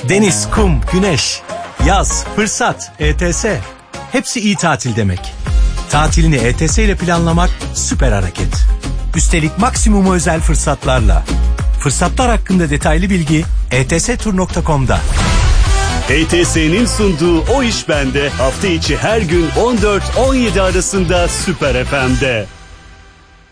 Deniz, kum, güneş, yaz, fırsat, ETS. Hepsi iyi tatil demek. Tatilini ETS ile planlamak süper hareket. Üstelik maksimum özel fırsatlarla. Fırsatlar hakkında detaylı bilgi etstur.com'da. ETS'nin sunduğu O İş Bende hafta içi her gün 14-17 arasında Süper FM'de.